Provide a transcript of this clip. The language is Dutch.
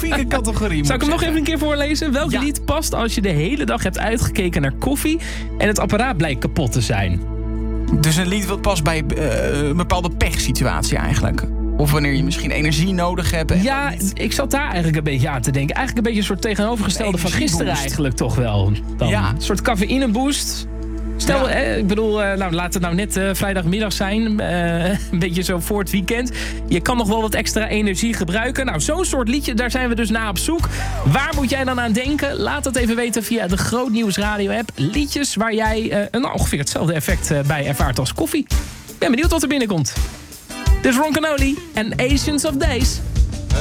specifieke categorie. Zou ik hem nog even een keer voorlezen? Welk lied past als je de hele dag hebt uitgekeken naar koffie en het apparaat blijkt kapot te zijn? Dus een lied wat past bij een bepaalde pechsituatie eigenlijk. Of wanneer je misschien energie nodig hebt. Ja, ik zat daar eigenlijk een beetje aan te denken. Eigenlijk een beetje een soort tegenovergestelde van gisteren eigenlijk toch wel. Dan. Ja. Een soort cafeïneboost. Stel, ik bedoel, laat het nou net vrijdagmiddag zijn. Een beetje zo voor het weekend. Je kan nog wel wat extra energie gebruiken. Nou, zo'n soort liedje, daar zijn we dus naar op zoek. Waar moet jij dan aan denken? Laat het even weten via de Groot Nieuws Radio app. Liedjes waar jij ongeveer hetzelfde effect bij ervaart als koffie. Ik ben benieuwd wat er binnenkomt. Dit is Ron Canoli en Asians of Days.